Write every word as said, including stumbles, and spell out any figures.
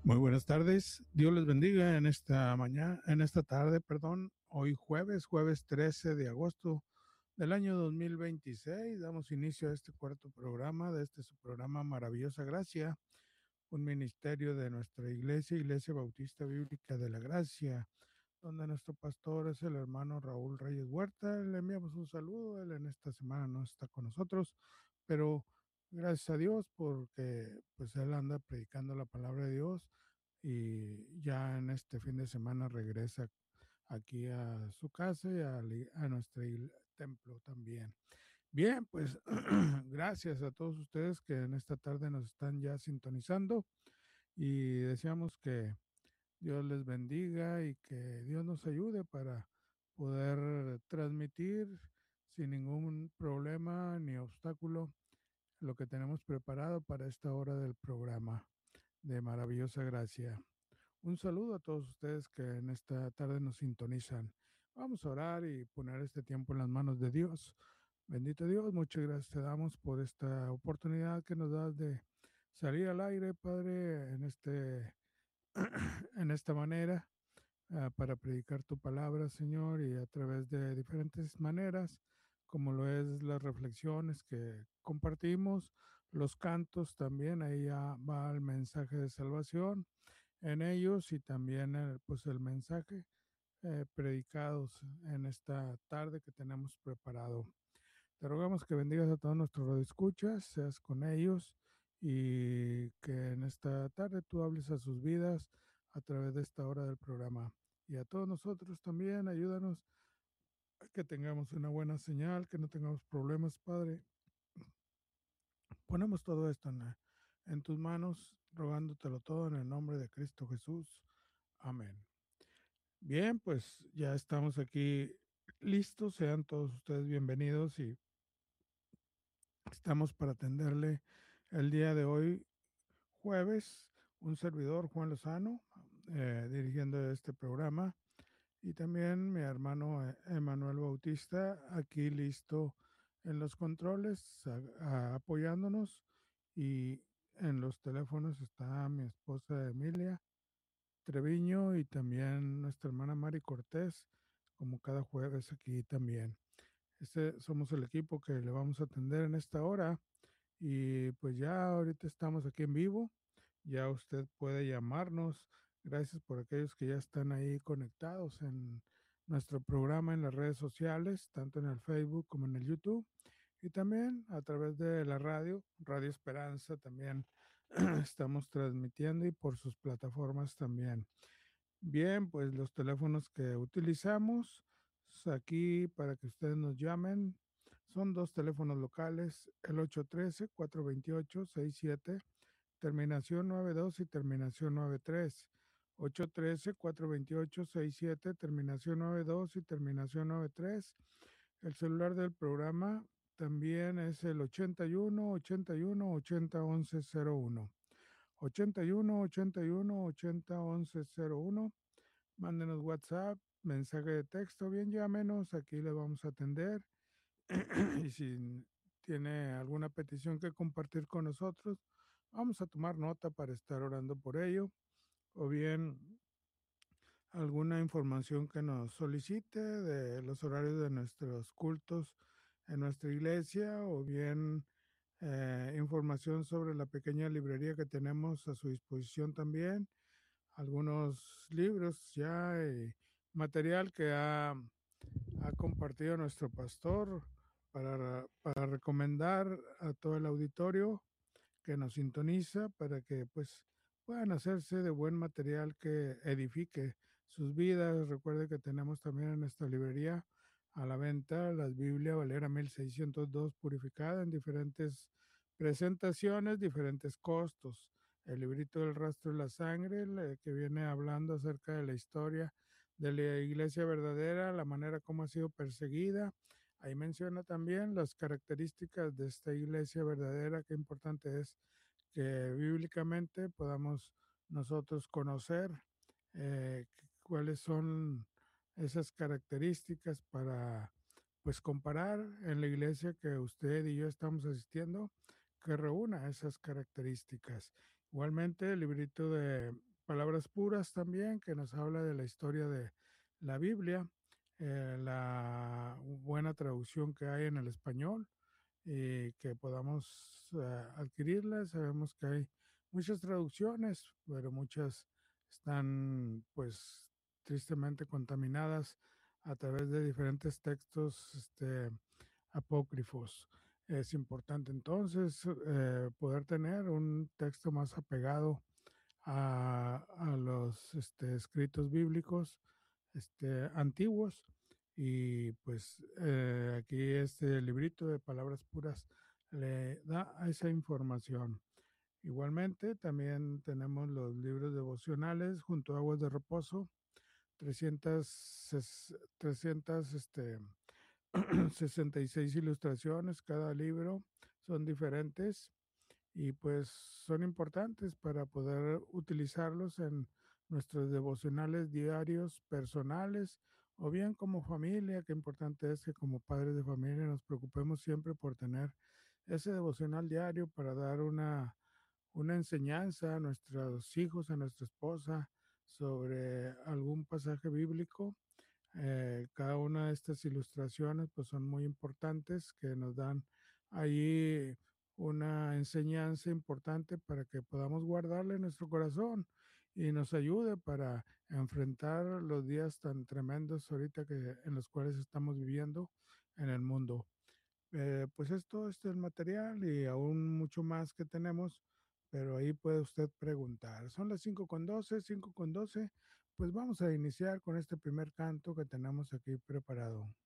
Muy buenas tardes. Dios les bendiga en esta mañana, en esta tarde, perdón. Hoy jueves, jueves trece de agosto del año dos mil veintiséis. Damos inicio a este cuarto programa de este su programa Maravillosa Gracia, un ministerio de nuestra iglesia, Iglesia Bautista Bíblica de la Gracia, donde nuestro pastor es el hermano Raúl Reyes Huerta. Le enviamos un saludo. Él en esta semana no está con nosotros, pero gracias a Dios porque pues él anda predicando la palabra de Dios y ya en este fin de semana regresa aquí a su casa y a, a nuestro templo también. Bien, pues gracias a todos ustedes que en esta tarde nos están ya sintonizando y deseamos que Dios les bendiga y que Dios nos ayude para poder transmitir sin ningún problema ni obstáculo lo que tenemos preparado para esta hora del programa de Maravillosa Gracia. Un saludo a todos ustedes que en esta tarde nos sintonizan. Vamos a orar y poner este tiempo en las manos de Dios. Bendito Dios, muchas gracias te damos por esta oportunidad que nos das de salir al aire, Padre, en este en esta manera uh, para predicar tu palabra, Señor, y a través de diferentes maneras, como lo es las reflexiones que compartimos, los cantos también, ahí ya va el mensaje de salvación en ellos y también el, pues el mensaje eh, predicados en esta tarde que tenemos preparado. Te rogamos que bendigas a todos nuestros radioescuchas, seas con ellos y que en esta tarde tú hables a sus vidas a través de esta hora del programa. Y a todos nosotros también, ayúdanos a que tengamos una buena señal, que no tengamos problemas, Padre. Ponemos todo esto en, en tus manos, rogándotelo todo en el nombre de Cristo Jesús. Amén. Bien, pues ya estamos aquí listos. Sean todos ustedes bienvenidos y estamos para atenderle el día de hoy, jueves, un servidor, Juan Lozano, eh, dirigiendo este programa, y también mi hermano eh, Emanuel Bautista, aquí listo en los controles, a, a, apoyándonos, y en los teléfonos está mi esposa Emilia Treviño y también nuestra hermana Mari Cortés, como cada jueves aquí también. Este, somos el equipo que le vamos a atender en esta hora y pues ya ahorita estamos aquí en vivo, ya usted puede llamarnos. Gracias por aquellos que ya están ahí conectados en nuestro programa en las redes sociales, tanto en el Facebook como en el YouTube y también a través de la radio, Radio Esperanza también estamos transmitiendo y por sus plataformas también. Bien, pues los teléfonos que utilizamos aquí para que ustedes nos llamen son dos teléfonos locales, el ocho uno tres, cuatro dos ocho, seis siete, terminación nueve dos y terminación nueve tres. ocho uno tres, cuatro dos ocho, seis siete, terminación nueve dos y terminación nueve tres. El celular del programa también es el ochenta y uno, ochenta y uno, ochenta, once, cero uno. ochenta y uno, ochenta y uno, ochenta, once, cero uno. Mándenos WhatsApp, mensaje de texto, bien llámenos, aquí le vamos a atender. Y si tiene alguna petición que compartir con nosotros, vamos a tomar nota para estar orando por ello, o bien alguna información que nos solicite de los horarios de nuestros cultos en nuestra iglesia, o bien eh, información sobre la pequeña librería que tenemos a su disposición también, algunos libros ya y material que ha, ha compartido nuestro pastor para, para recomendar a todo el auditorio que nos sintoniza para que pues puedan hacerse de buen material que edifique sus vidas. Recuerde que tenemos también en nuestra librería a la venta las Biblia Valera mil seiscientos dos purificada en diferentes presentaciones, diferentes costos. El librito del rastro de la sangre, que viene hablando acerca de la historia de la iglesia verdadera, la manera como ha sido perseguida. Ahí menciona también las características de esta iglesia verdadera, qué importante es que bíblicamente podamos nosotros conocer eh, cuáles son esas características para pues comparar en la iglesia que usted y yo estamos asistiendo, que reúna esas características. Igualmente el librito de Palabras Puras también, que nos habla de la historia de la Biblia, eh, la buena traducción que hay en el español y que podamos uh, adquirirla. Sabemos que hay muchas traducciones, pero muchas están pues tristemente contaminadas a través de diferentes textos este, apócrifos. Es importante entonces eh, poder tener un texto más apegado a, a los este, escritos bíblicos este, antiguos. Y pues eh, aquí este librito de palabras puras le da esa información. Igualmente, también tenemos los libros devocionales junto a Aguas de Reposo, trescientas, trescientas este, sesenta y seis ilustraciones, cada libro son diferentes y pues son importantes para poder utilizarlos en nuestros devocionales diarios personales o bien como familia. Qué importante es que como padres de familia nos preocupemos siempre por tener ese devocional diario para dar una, una enseñanza a nuestros hijos, a nuestra esposa sobre algún pasaje bíblico. Eh, cada una de estas ilustraciones pues son muy importantes que nos dan ahí una enseñanza importante para que podamos guardarla en nuestro corazón y nos ayude para enfrentar los días tan tremendos ahorita que en los cuales estamos viviendo en el mundo. Eh, pues esto, este es el material y aún mucho más que tenemos, pero ahí puede usted preguntar. Son las cinco con doce, cinco con doce. Pues vamos a iniciar con este primer canto que tenemos aquí preparado.